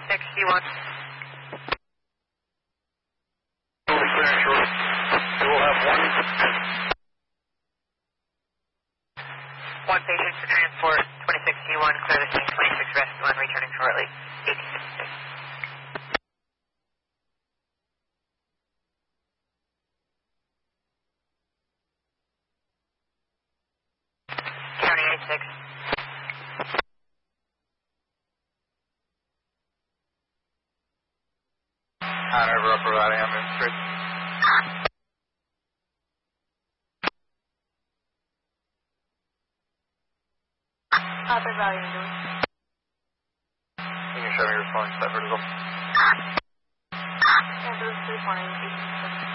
26C1. Clearance short. We will have one patient for transport, 26C1, clear the scene, 26 rest 1, returning shortly, 1856. County 86. Hanover, Upper Valley, I'm in straight. Upper Valley, Angeles. You can show me your response to that vertical. Angeles 3 4 8.